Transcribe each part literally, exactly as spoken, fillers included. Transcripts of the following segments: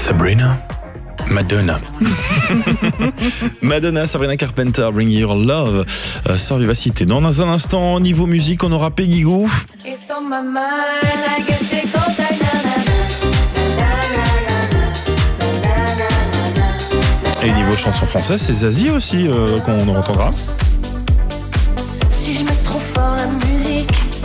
Sabrina Madonna. Madonna, Sabrina Carpenter, Bring Your Love, euh, sur Vivacité. Dans un instant, niveau musique, on aura Peggy Goo. Et niveau chanson française, c'est Zazie aussi euh, qu'on entendra. Si je mets trop fort la musique.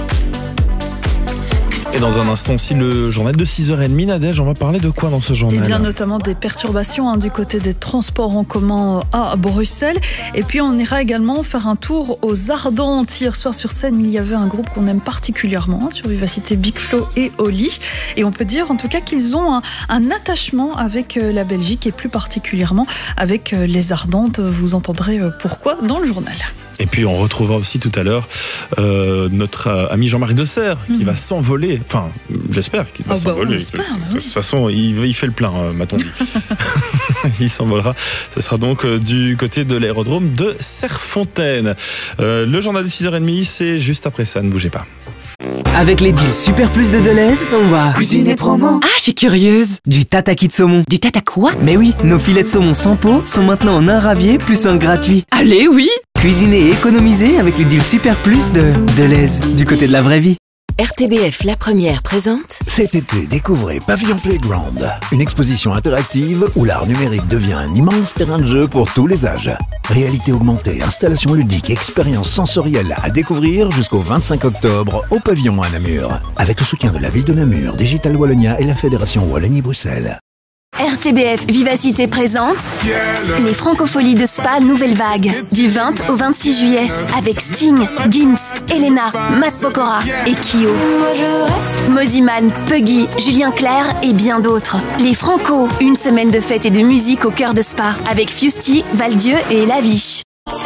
Et dans un instant aussi, le journal de six heures trente. Nadège, on va parler de quoi dans ce journal ? Eh bien, notamment des perturbations hein, du côté des transports en commun à Bruxelles. Et puis, on ira également faire un tour aux Ardentes. Hier soir sur scène, il y avait un groupe qu'on aime particulièrement hein, sur Vivacité, Big Flo et Oli. Et on peut dire en tout cas qu'ils ont un, un attachement avec euh, la Belgique et plus particulièrement avec euh, les Ardentes. Vous entendrez euh, pourquoi dans le journal. Et puis on retrouvera aussi tout à l'heure euh, notre euh, ami Jean-Marc Desserre qui mmh. va s'envoler. Enfin, j'espère qu'il va oh s'envoler. Bah espère, bah oui. De toute façon, il, il fait le plein, euh, m'a-t-on dit. Il s'envolera. Ce sera donc euh, du côté de l'aérodrome de Serfontaine. Euh, le journal de six heures trente, c'est juste après ça. Ne bougez pas. Avec les deals Super Plus de Deleuze, on va cuisiner promo. Ah, je suis curieuse. Du tataki de saumon. Du tata quoi? Mais oui, nos filets de saumon sans peau sont maintenant en un ravier plus un gratuit. Allez, oui. Cuisiner et économiser avec les deals Super Plus de Deleuze, du côté de la vraie vie. R T B F La Première présente. Cet été, découvrez Pavillon Playground, une exposition interactive où l'art numérique devient un immense terrain de jeu pour tous les âges. Réalité augmentée, installation ludique, expérience sensorielle à découvrir jusqu'au vingt-cinq octobre au Pavillon à Namur. Avec le soutien de la ville de Namur, Digital Wallonia et la Fédération Wallonie-Bruxelles. R T B F Vivacité présente les Francopholies de Spa Nouvelle Vague du vingt au vingt-six juillet avec Sting, Gims, Elena, Matt Pokora et Kyo. Moziman, Puggy, Julien Clerc et bien d'autres. Les Franco, une semaine de fête et de musique au cœur de Spa avec Fusty, Valdieu et Laviche.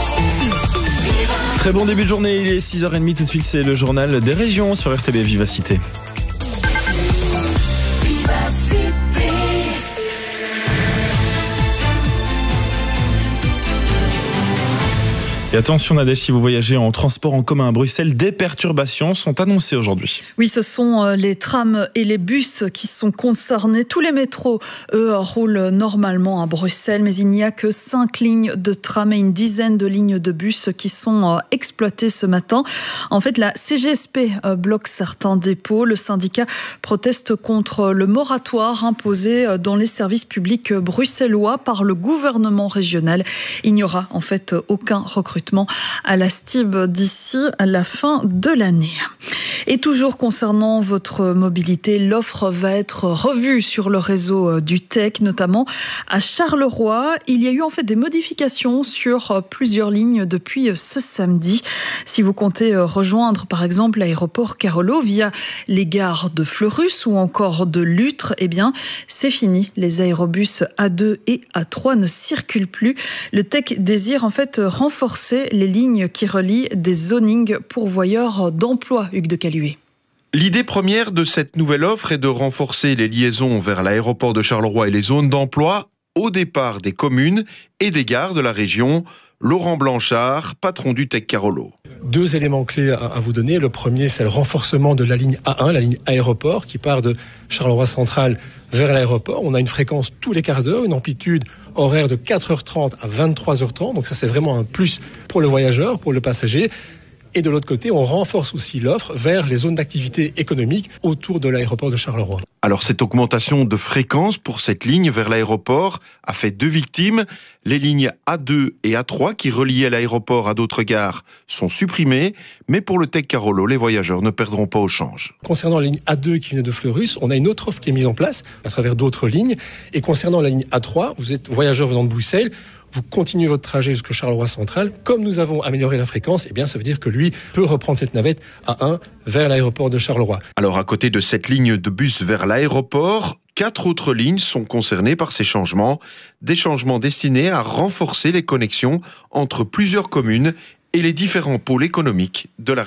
Très bon début de journée, il est six heures trente, tout de suite c'est le journal des régions sur R T B F Vivacité. Et attention Nadège, si vous voyagez en transport en commun à Bruxelles, des perturbations sont annoncées aujourd'hui. Oui, ce sont les trams et les bus qui sont concernés. Tous les métros, eux, roulent normalement à Bruxelles, mais il n'y a que cinq lignes de tram et une dizaine de lignes de bus qui sont exploitées ce matin. En fait, la C G S P bloque certains dépôts. Le syndicat proteste contre le moratoire imposé dans les services publics bruxellois par le gouvernement régional. Il n'y aura en fait aucun recrutement à la S T I B d'ici à la fin de l'année. Et toujours concernant votre mobilité, l'offre va être revue sur le réseau du T E C, notamment à Charleroi. Il y a eu en fait des modifications sur plusieurs lignes depuis ce samedi. Si vous comptez rejoindre par exemple l'aéroport Carolo via les gares de Fleurus ou encore de Lutre, eh bien c'est fini. Les aérobus A deux et A trois ne circulent plus. Le T E C désire en fait renforcer les lignes qui relient des zonings pourvoyeurs d'emploi, Hugues de Caluet. L'idée première de cette nouvelle offre est de renforcer les liaisons vers l'aéroport de Charleroi et les zones d'emploi au départ des communes et des gares de la région. Laurent Blanchard, patron du T E C Carolo. Deux éléments clés à vous donner. Le premier, c'est le renforcement de la ligne A un, la ligne aéroport, qui part de Charleroi Central vers l'aéroport. On a une fréquence tous les quarts d'heure, une amplitude horaire de quatre heures trente à vingt-trois heures trente. Donc ça, c'est vraiment un plus pour le voyageur, pour le passager. Et de l'autre côté, on renforce aussi l'offre vers les zones d'activité économique autour de l'aéroport de Charleroi. Alors cette augmentation de fréquence pour cette ligne vers l'aéroport a fait deux victimes. Les lignes A deux et A trois qui reliaient l'aéroport à d'autres gares sont supprimées, mais pour le T E C Carolo, les voyageurs ne perdront pas au change. Concernant la ligne A deux qui venait de Fleurus, on a une autre offre qui est mise en place à travers d'autres lignes. Et concernant la ligne A trois, vous êtes voyageur venant de Bruxelles, vous continuez votre trajet jusqu'au Charleroi Central. Comme nous avons amélioré la fréquence, eh bien, ça veut dire que lui peut reprendre cette navette A un vers l'aéroport de Charleroi. Alors, à côté de cette ligne de bus vers l'aéroport, quatre autres lignes sont concernées par ces changements. Des changements destinés à renforcer les connexions entre plusieurs communes et les différents pôles économiques de la région.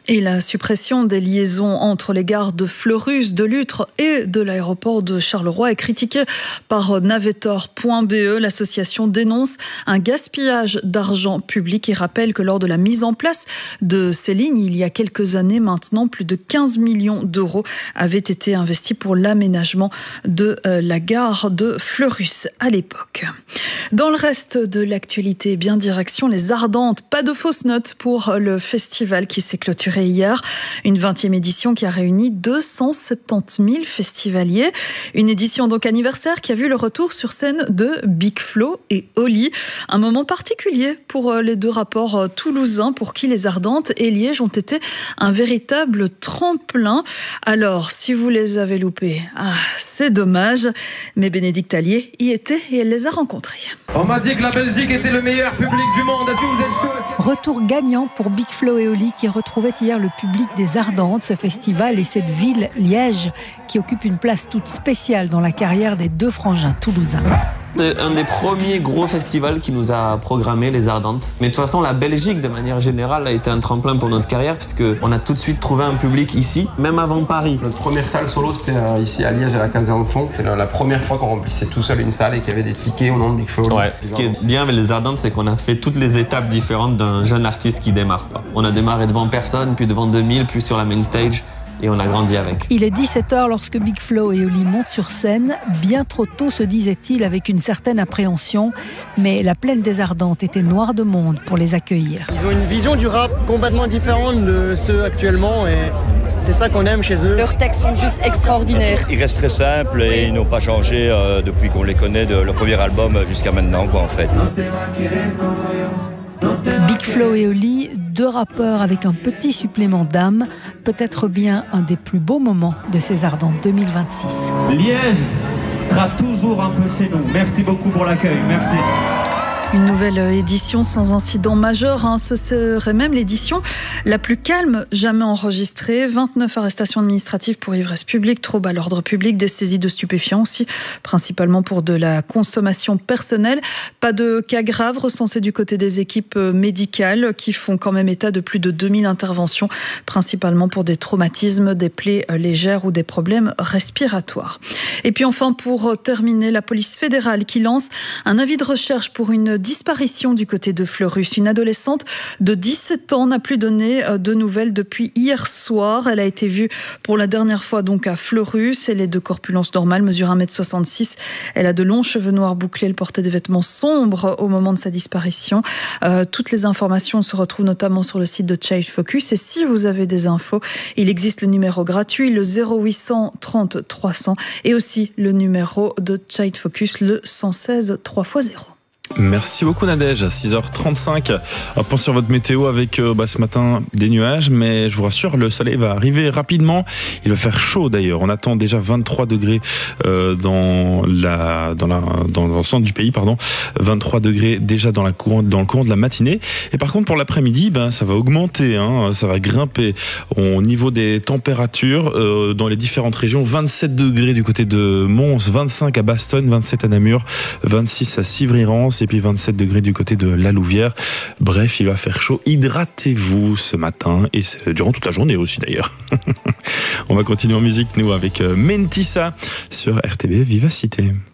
Et la suppression des liaisons entre les gares de Fleurus, de Lutre et de l'aéroport de Charleroi est critiquée par navetor point b e. L'association dénonce un gaspillage d'argent public et rappelle que lors de la mise en place de ces lignes, il y a quelques années maintenant, plus de quinze millions d'euros avaient été investis pour l'aménagement de la gare de Fleurus à l'époque. Dans le reste de l'actualité, bien direction les Ardentes. Pas de fausses notes pour le festival qui s'est clôturé hier. Une vingtième édition qui a réuni deux cent soixante-dix mille festivaliers. Une édition donc anniversaire qui a vu le retour sur scène de Big Flo et Oli. Un moment particulier pour les deux rapports toulousains pour qui les Ardentes et Liège ont été un véritable tremplin. Alors, si vous les avez loupés, ah, c'est dommage. Mais Bénédicte Allier y était et elle les a rencontrés. On m'a dit que la Belgique était le meilleur public du monde. Est-ce que vous êtes chaud? Retour gagnant pour Big Flo et Oli qui retrouvaient hier le public des Ardentes, ce festival et cette ville, Liège, qui occupe une place toute spéciale dans la carrière des deux frangins toulousains. C'est un des premiers gros festivals qui nous a programmé les Ardentes. Mais de toute façon, la Belgique, de manière générale, a été un tremplin pour notre carrière puisqu'on a tout de suite trouvé un public ici, même avant Paris. Notre première salle solo, c'était ici à Liège, à la Caserne Fond. C'est la première fois qu'on remplissait tout seul une salle et qu'il y avait des tickets au nom de Big Flo. Ouais, ce qui est bien avec les Ardentes, c'est qu'on a fait toutes les étapes différentes d'un jeune artiste qui démarre. On a démarré devant personne, puis devant deux mille, puis sur la main stage. Et on a grandi avec. Il est dix-sept heures lorsque Big Flo et Oli montent sur scène. Bien trop tôt, se disait-il, avec une certaine appréhension. Mais la plaine des Ardentes était noire de monde pour les accueillir. Ils ont une vision du rap complètement différente de ceux actuellement. Et c'est ça qu'on aime chez eux. Leurs textes sont juste extraordinaires. Ils restent très simples et ils n'ont pas changé euh, depuis qu'on les connaît de leur premier album jusqu'à maintenant, quoi, en fait. Big Flo et Oli, deux rappeurs avec un petit supplément d'âme, peut-être bien un des plus beaux moments de ces Ardentes deux mille vingt-six. Liège sera toujours un peu chez nous. Merci beaucoup pour l'accueil. Merci. Une nouvelle édition sans incident majeur, hein. Ce serait même l'édition la plus calme jamais enregistrée. vingt-neuf arrestations administratives pour ivresse publique, trouble à l'ordre public, des saisies de stupéfiants aussi, principalement pour de la consommation personnelle. Pas de cas graves recensés du côté des équipes médicales qui font quand même état de plus de deux mille interventions, principalement pour des traumatismes, des plaies légères ou des problèmes respiratoires. Et puis enfin, pour terminer, la police fédérale qui lance un avis de recherche pour une disparition du côté de Fleurus. Une adolescente de dix-sept ans n'a plus donné de nouvelles depuis hier soir. Elle a été vue pour la dernière fois donc à Fleurus. Elle est de corpulence normale, mesure un mètre soixante-six. Elle a de longs cheveux noirs bouclés. Elle portait des vêtements sombres au moment de sa disparition. Euh, toutes les informations se retrouvent notamment sur le site de Child Focus. Et si vous avez des infos, il existe le numéro gratuit, le zéro huit cent trente trois cents, et aussi le numéro de Child Focus, le cent seize trois fois zéro. Merci beaucoup Nadège, à six heures trente-cinq. On pense sur votre météo avec euh, bah, ce matin des nuages, mais je vous rassure, le soleil va arriver rapidement. Il va faire chaud d'ailleurs. On attend déjà vingt-trois degrés euh, dans la dans la dans l'ensemble du pays, pardon. vingt-trois degrés déjà dans la courant, dans le courant de la matinée. Et par contre pour l'après-midi, ben ça va augmenter, hein, ça va grimper au niveau des températures euh, dans les différentes régions. vingt-sept degrés du côté de Mons, vingt-cinq à Bastogne, vingt-sept à Namur, vingt-six à Civry-Rance. Et puis vingt-sept degrés du côté de la Louvière. Bref, il va faire chaud. Hydratez-vous ce matin et durant toute la journée aussi d'ailleurs. On va continuer en musique, nous, avec Mentissa sur R T B Vivacité.